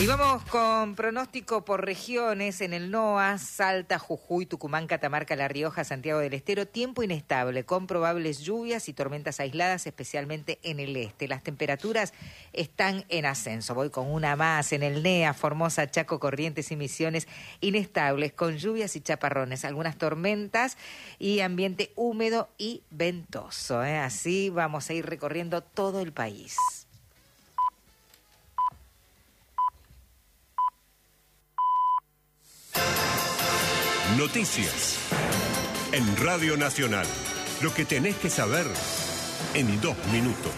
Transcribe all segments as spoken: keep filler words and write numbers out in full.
Y vamos con pronóstico por regiones. En el NOA, Salta, Jujuy, Tucumán, Catamarca, La Rioja, Santiago del Estero, tiempo inestable, con probables lluvias y tormentas aisladas, especialmente en el este. Las temperaturas están en ascenso. Voy con una más. En el NEA, Formosa, Chaco, Corrientes y Misiones, inestables, con lluvias y chaparrones, algunas tormentas y ambiente húmedo y ventoso, ¿eh? Así vamos a ir recorriendo todo el país. Noticias en Radio Nacional. Lo que tenés que saber en dos minutos.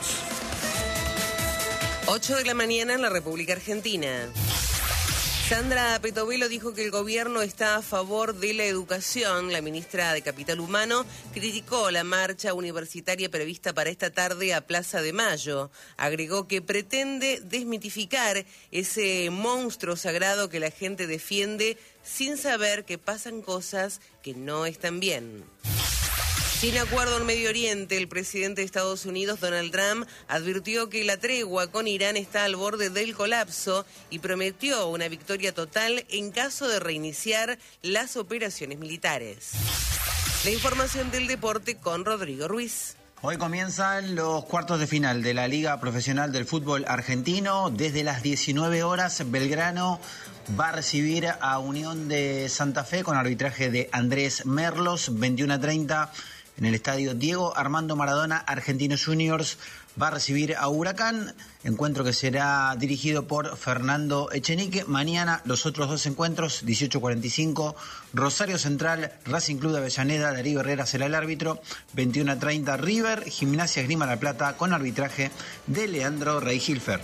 ocho de la mañana en la República Argentina. Sandra Petovelo dijo que el gobierno está a favor de la educación. La ministra de Capital Humano criticó la marcha universitaria prevista para esta tarde a Plaza de Mayo. Agregó que pretende desmitificar ese monstruo sagrado que la gente defiende sin saber que pasan cosas que no están bien. Sin acuerdo en Medio Oriente, el presidente de Estados Unidos, Donald Trump, advirtió que la tregua con Irán está al borde del colapso y prometió una victoria total en caso de reiniciar las operaciones militares. La información del deporte con Rodrigo Ruiz. Hoy comienzan los cuartos de final de la Liga Profesional del Fútbol Argentino. Desde las diecinueve horas, Belgrano va a recibir a Unión de Santa Fe con arbitraje de Andrés Merlos. veintiuno a treinta en el estadio Diego Armando Maradona, Argentinos Juniors va a recibir a Huracán, encuentro que será dirigido por Fernando Echenique. Mañana los otros dos encuentros, dieciocho cuarenta y cinco, Rosario Central, Racing Club de Avellaneda, Darío Herrera será el árbitro, veintiuno a treinta River, Gimnasia Esgrima La Plata con arbitraje de Leandro Rey-Gilfer.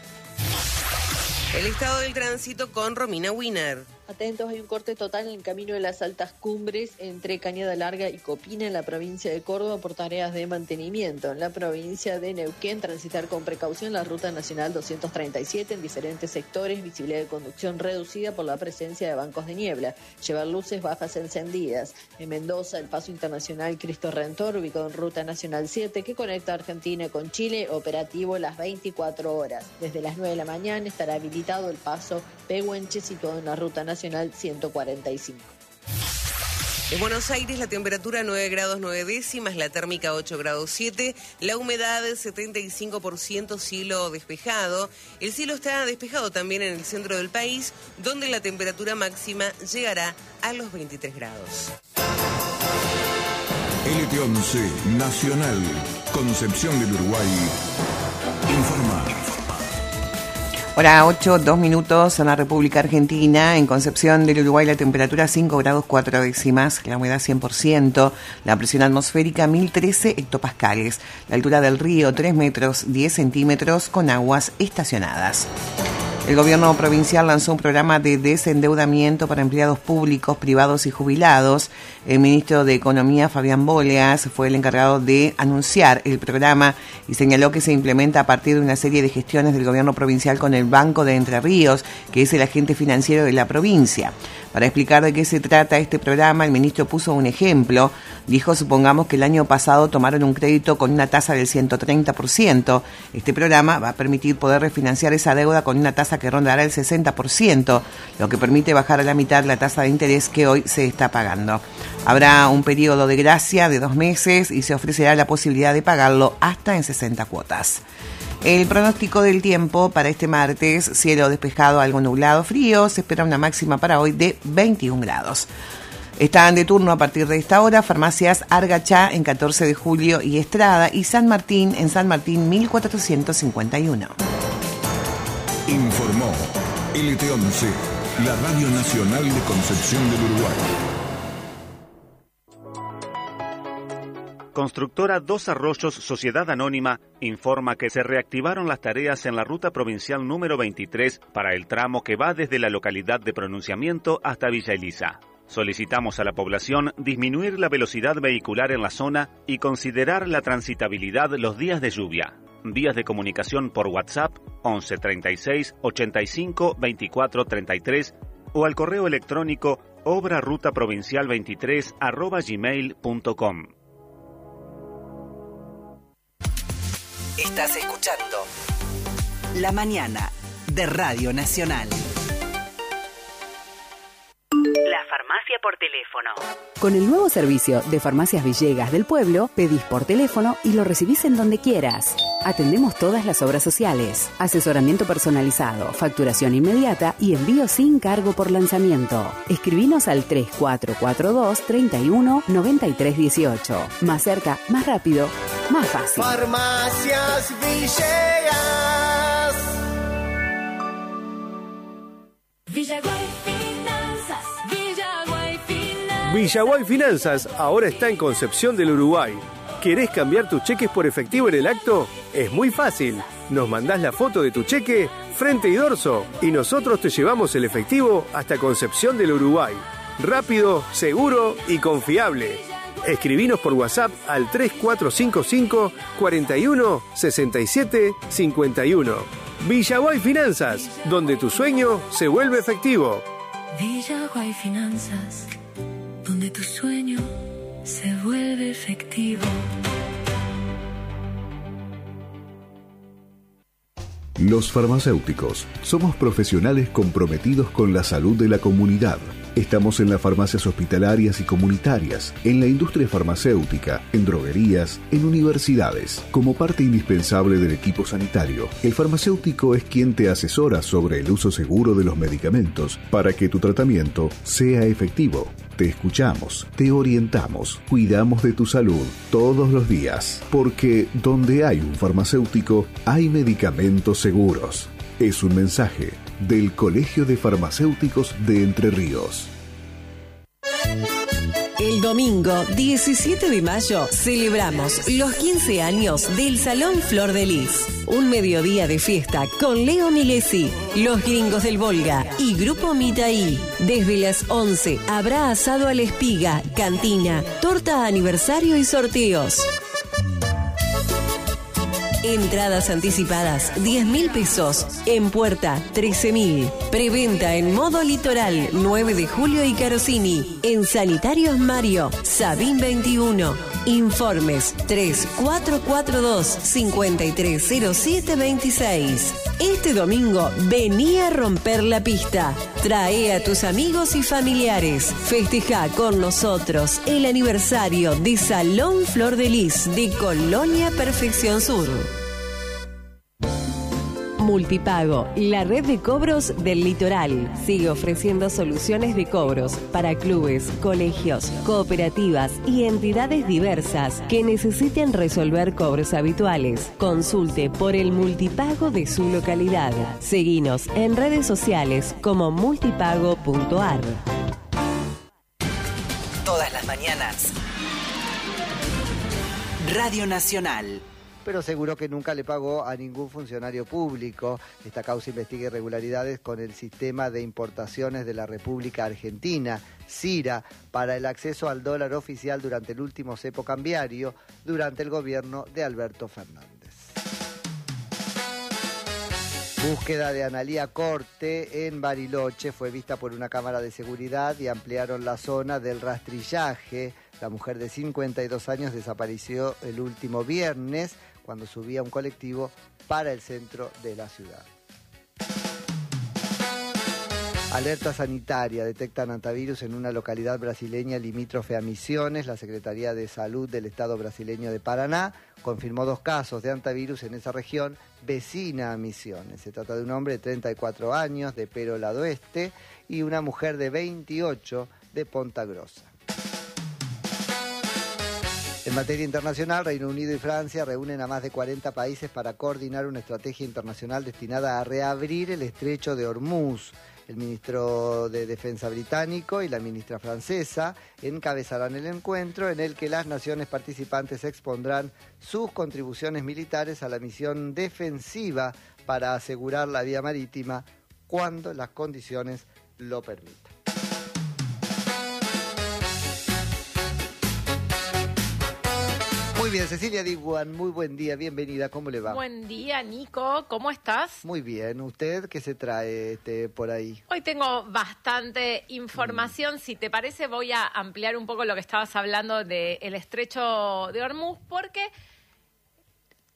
El estado del tránsito con Romina Wiener. Atentos, hay un corte total en el camino de las altas cumbres entre Cañada Larga y Copina en la provincia de Córdoba por tareas de mantenimiento. En la provincia de Neuquén, transitar con precaución la ruta nacional doscientos treinta y siete en diferentes sectores, visibilidad de conducción reducida por la presencia de bancos de niebla. Llevar luces bajas encendidas. En Mendoza, el paso internacional Cristo Redentor, ubicado en ruta nacional siete, que conecta Argentina con Chile, operativo las veinticuatro horas. Desde las nueve de la mañana estará habilitado el paso Pehuenche, situado en la ruta nacional ciento cuarenta y cinco. En Buenos Aires la temperatura nueve grados nueve décimas, la térmica ocho grados siete, la humedad setenta y cinco por ciento, cielo despejado. El cielo está despejado también en el centro del país, donde la temperatura máxima llegará a los veintitrés grados. L T once Nacional, Concepción del Uruguay, informa. Hora ocho, dos minutos en la República Argentina. En Concepción del Uruguay la temperatura cinco grados cuatro décimas, la humedad cien por ciento, la presión atmosférica mil trece hectopascales, la altura del río tres metros diez centímetros con aguas estacionadas. El gobierno provincial lanzó un programa de desendeudamiento para empleados públicos, privados y jubilados. El ministro de Economía, Fabián Boleas, fue el encargado de anunciar el programa y señaló que se implementa a partir de una serie de gestiones del gobierno provincial con el Banco de Entre Ríos, que es el agente financiero de la provincia. Para explicar de qué se trata este programa, el ministro puso un ejemplo. Dijo, supongamos que el año pasado tomaron un crédito con una tasa del ciento treinta por ciento. Este programa va a permitir poder refinanciar esa deuda con una tasa que rondará el sesenta por ciento, lo que permite bajar a la mitad la tasa de interés que hoy se está pagando. Habrá un periodo de gracia de dos meses y se ofrecerá la posibilidad de pagarlo hasta en sesenta cuotas. El pronóstico del tiempo para este martes, cielo despejado, algo nublado, frío, se espera una máxima para hoy de veintiún grados. Están de turno a partir de esta hora farmacias Argachá en catorce de julio y Estrada y San Martín en San Martín mil cuatrocientos cincuenta y uno. Informó L T once, la Radio Nacional de Concepción del Uruguay. Constructora Dos Arroyos Sociedad Anónima informa que se reactivaron las tareas en la ruta provincial número veintitrés para el tramo que va desde la localidad de Pronunciamiento hasta Villa Elisa. Solicitamos a la población disminuir la velocidad vehicular en la zona y considerar la transitabilidad los días de lluvia. Vías de comunicación por WhatsApp once treinta y seis ochenta y cinco veinticuatro treinta y tres o al correo electrónico obra ruta provincial veintitrés arroba gmail punto com. Estás escuchando La Mañana de Radio Nacional. La farmacia por teléfono. Con el nuevo servicio de Farmacias Villegas del Pueblo, pedís por teléfono y lo recibís en donde quieras. Atendemos todas las obras sociales, asesoramiento personalizado, facturación inmediata y envío sin cargo por lanzamiento. Escribinos al tres cuatro cuatro dos, treinta y uno, noventa y tres dieciocho. Más cerca, más rápido, más fácil. Farmacias Villegas. Villaguay Finanzas. Villaguay Finanzas. Villaguay Finanzas ahora está en Concepción del Uruguay. ¿Querés cambiar tus cheques por efectivo en el acto? Es muy fácil. Nos mandás la foto de tu cheque, frente y dorso, y nosotros te llevamos el efectivo hasta Concepción del Uruguay. Rápido, seguro y confiable. Escribinos por WhatsApp al tres cuatro cinco cinco, cuarenta y uno, sesenta y siete, cincuenta y uno. Villaguay Finanzas, donde tu sueño se vuelve efectivo. Villaguay Finanzas, donde tu sueño se vuelve efectivo. Los farmacéuticos somos profesionales comprometidos con la salud de la comunidad. Estamos en las farmacias hospitalarias y comunitarias, en la industria farmacéutica, en droguerías, en universidades. Como parte indispensable del equipo sanitario, el farmacéutico es quien te asesora sobre el uso seguro de los medicamentos para que tu tratamiento sea efectivo. Te escuchamos, te orientamos, cuidamos de tu salud todos los días, porque donde hay un farmacéutico, hay medicamentos seguros. Es un mensaje del Colegio de Farmacéuticos de Entre Ríos. El domingo diecisiete de mayo celebramos los quince años del Salón Flor de Lis. Un mediodía de fiesta con Leo Milesi, Los Gringos del Volga y Grupo Mitaí. Desde las once habrá asado a la espiga, cantina, torta aniversario y sorteos. Entradas anticipadas, diez mil pesos. En puerta, trece mil. Preventa en modo litoral, nueve de julio y Carosini. En Sanitarios Mario, Sabín veintiuno. Informes tres cuatro cuatro dos, cinco tres cero siete dos seis. Este domingo vení a romper la pista. Trae a tus amigos y familiares. Festeja con nosotros el aniversario de Salón Flor de Lis de Colonia Perfección Sur. Multipago, la red de cobros del litoral. Sigue ofreciendo soluciones de cobros para clubes, colegios, cooperativas y entidades diversas que necesiten resolver cobros habituales. Consulte por el multipago de su localidad. Seguinos en redes sociales como multipago punto ar. Todas las mañanas. Radio Nacional. Pero aseguró que nunca le pagó a ningún funcionario público. Esta causa investiga irregularidades con el sistema de importaciones de la República Argentina, CIRA, para el acceso al dólar oficial durante el último cepo cambiario durante el gobierno de Alberto Fernández. Búsqueda de Analía Corte en Bariloche fue vista por una cámara de seguridad y ampliaron la zona del rastrillaje. La mujer de cincuenta y dos años desapareció el último viernes cuando subía un colectivo para el centro de la ciudad. Alerta sanitaria. Detectan hantavirus en una localidad brasileña limítrofe a Misiones. La Secretaría de Salud del Estado brasileño de Paraná confirmó dos casos de hantavirus en esa región vecina a Misiones. Se trata de un hombre de treinta y cuatro años de Perolado Oeste y una mujer de veintiocho de Ponta Grossa. En materia internacional, Reino Unido y Francia reúnen a más de cuarenta países para coordinar una estrategia internacional destinada a reabrir el estrecho de Hormuz. El ministro de Defensa británico y la ministra francesa encabezarán el encuentro en el que las naciones participantes expondrán sus contribuciones militares a la misión defensiva para asegurar la vía marítima cuando las condiciones lo permitan. Muy bien, Cecilia Diguan, muy buen día, bienvenida, ¿cómo le va? Buen día, Nico, ¿cómo estás? Muy bien, ¿usted qué se trae este, por ahí? Hoy tengo bastante información, mm. si te parece voy a ampliar un poco lo que estabas hablando del estrecho de Hormuz, porque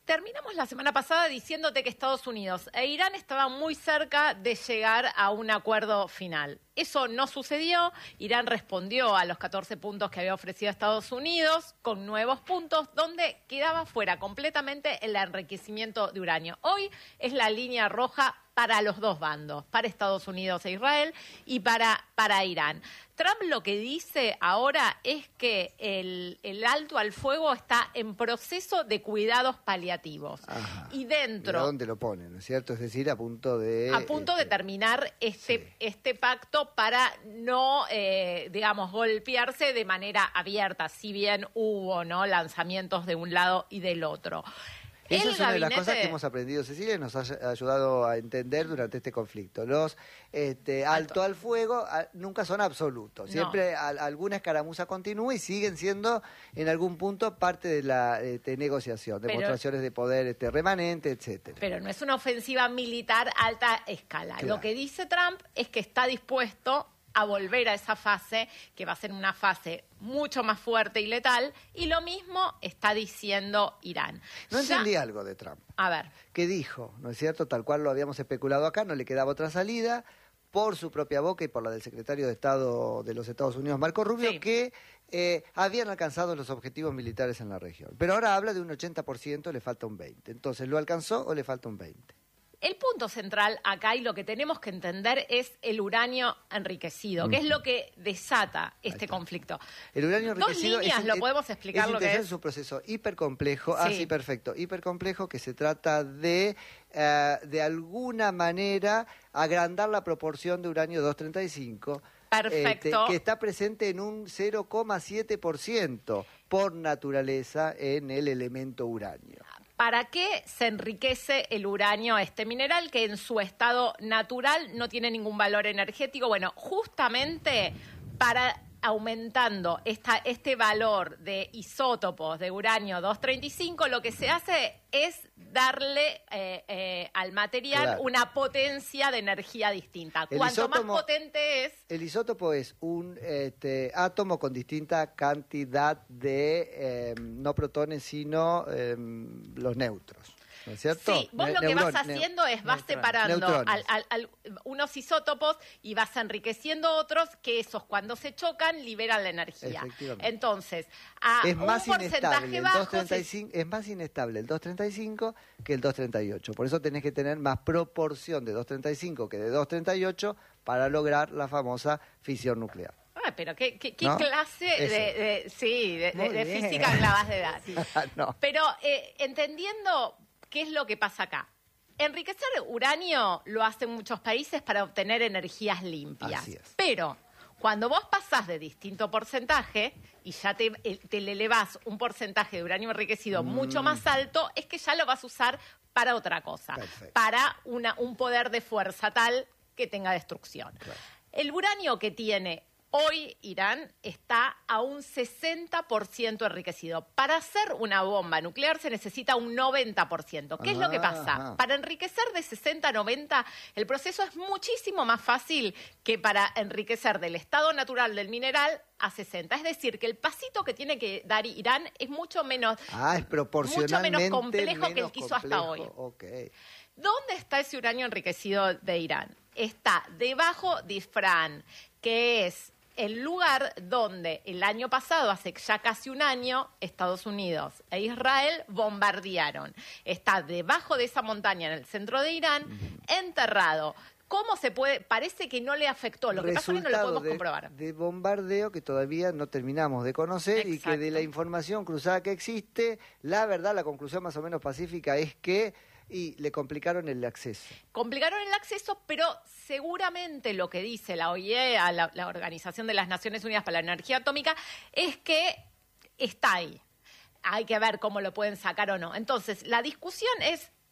terminamos la semana pasada diciéndote que Estados Unidos e Irán estaban muy cerca de llegar a un acuerdo final. Eso no sucedió. Irán respondió a los catorce puntos que había ofrecido Estados Unidos con nuevos puntos donde quedaba fuera completamente el enriquecimiento de uranio. Hoy es la línea roja para los dos bandos, para Estados Unidos e Israel y para, para Irán. Trump lo que dice ahora es que el, el alto al fuego está en proceso de cuidados paliativos. Ajá. Y dentro... ¿Y a dónde lo ponen, no es cierto? Es decir, a punto de... A punto este, de terminar este, sí. este pacto para no, eh, digamos, golpearse de manera abierta, si bien hubo, ¿no?, lanzamientos de un lado y del otro. Esa El es una de las gabinete- cosas que hemos aprendido, Cecilia, y nos ha ayudado a entender durante este conflicto. Los este, alto al fuego a, nunca son absolutos. No. Siempre a, alguna escaramuza continúa y siguen siendo en algún punto parte de la este, negociación, Pero- demostraciones de poder este, remanente, etcétera. Pero no es una ofensiva militar a alta escala. Claro. Lo que dice Trump es que está dispuesto a volver a esa fase, que va a ser una fase mucho más fuerte y letal, y lo mismo está diciendo Irán. No Ya- entendí algo de Trump. A ver, Que dijo, ¿no es cierto? Tal cual lo habíamos especulado acá, no le quedaba otra salida, por su propia boca y por la del secretario de Estado de los Estados Unidos, Marco Rubio, Sí. que eh, habían alcanzado los objetivos militares en la región. Pero ahora habla de un ochenta por ciento, le falta un veinte por ciento. Entonces, ¿lo alcanzó o le falta un veinte por ciento? el punto central acá y lo que tenemos que entender es el uranio enriquecido, que es lo que desata este conflicto. El uranio Dos enriquecido líneas, es, ¿lo es- podemos explicar es lo que interesante, es? es un proceso hipercomplejo, ah Sí. sí, perfecto, hipercomplejo, que se trata de, eh, de alguna manera, agrandar la proporción de uranio doscientos treinta y cinco. Perfecto. este, que está presente en un cero coma siete por ciento por naturaleza en el elemento uranio. ¿Para qué se enriquece el uranio, este mineral que en su estado natural no tiene ningún valor energético? Bueno, justamente para aumentando esta, este valor de isótopos de uranio doscientos treinta y cinco, lo que se hace es darle eh, eh, al material Claro. una potencia de energía distinta. El Cuanto más isótopo- potente es, El isótopo es un este, átomo con distinta cantidad de eh, no protones, sino eh, los neutros. ¿No es cierto? sí, vos Ne- lo que neurón- vas neu- haciendo es vas neutrones. separando Neutrones. al- al- al- unos isótopos y vas enriqueciendo otros que esos cuando se chocan liberan la energía. Efectivamente. Entonces, a Es un más inestable porcentaje el bajo doscientos treinta y se- cinco, es más inestable el doscientos treinta y cinco que el doscientos treinta y ocho. Por eso tenés que tener más proporción de doscientos treinta y cinco que de doscientos treinta y ocho para lograr la famosa fisión nuclear. Ah, pero qué, qué- qué ¿No? clase de, Eso. de- sí, de, de- Muy de bien. física acabas de dar. No. Pero eh, entendiendo qué es lo que pasa acá. Enriquecer uranio lo hacen muchos países para obtener energías limpias. Así es. Pero cuando vos pasás de distinto porcentaje y ya te, eh, te le elevás un porcentaje de uranio enriquecido mucho más alto, es que ya lo vas a usar para otra cosa. Perfecto. Para una, un poder de fuerza tal que tenga destrucción. El uranio que tiene hoy Irán está a un sesenta por ciento enriquecido. Para hacer una bomba nuclear se necesita un noventa por ciento. ¿Qué es lo que pasa? Ajá. Para enriquecer de sesenta a noventa, el proceso es muchísimo más fácil que para enriquecer del estado natural del mineral a sesenta. Es decir, que el pasito que tiene que dar Irán es mucho menos, Ah, es proporcionalmente mucho menos complejo que el menos que hizo hasta hoy. complejo. Ok. ¿Dónde está ese uranio enriquecido de Irán? Está debajo de Ifrán, que es el lugar donde el año pasado, hace ya casi un año, Estados Unidos e Israel bombardearon. Está debajo de esa montaña en el centro de Irán, enterrado. ¿Cómo se puede? Parece que no le afectó. Lo que pasa es que no lo Resultado podemos de, comprobar. de bombardeo que todavía no terminamos de conocer y que de la información cruzada que existe, la verdad, la conclusión más o menos pacífica es que y le complicaron el acceso. Complicaron el acceso, pero seguramente lo que dice la O I E, a la, la Organización de las Naciones Unidas para la Energía Atómica, es que está ahí. Hay que ver cómo lo pueden sacar o no. Entonces, la discusión es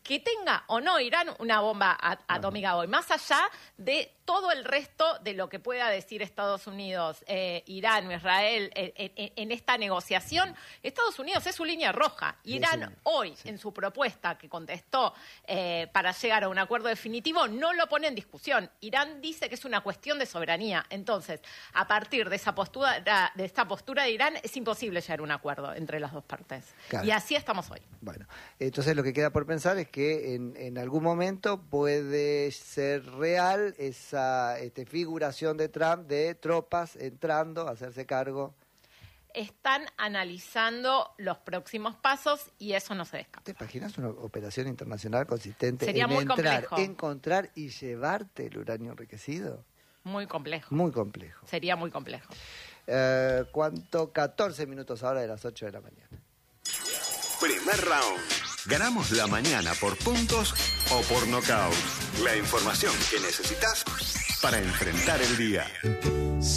que tenga o no Irán una bomba a- atómica hoy, más allá de todo el resto de lo que pueda decir Estados Unidos, eh, Irán, Israel, eh, eh, en esta negociación, Estados Unidos es su línea roja. Irán sí, hoy, sí. en su propuesta que contestó eh, para llegar a un acuerdo definitivo, no lo pone en discusión. Irán dice que es una cuestión de soberanía. Entonces, a partir de esa postura, de esta postura de Irán, es imposible llegar a un acuerdo entre las dos partes. Claro. Y así estamos hoy. Bueno, entonces lo que queda por pensar es que en, en algún momento puede ser real esa este, figuración de Trump de tropas entrando a hacerse cargo. Están analizando los próximos pasos y eso no se descarta. ¿Te imaginas una operación internacional consistente Sería en muy entrar, complejo. encontrar y llevarte el uranio enriquecido? Muy complejo. Muy complejo. Sería muy complejo. Eh, ¿Cuánto? catorce minutos ahora de las ocho de la mañana. Primer round. ¿Ganamos la mañana por puntos o por nocaut? La información que necesitas para enfrentar el día.